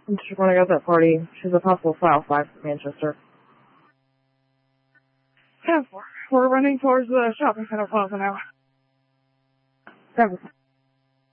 And she's running out that party. She's a possible file 5 from Manchester. 10-4. We're running towards the shopping center plaza now. 7.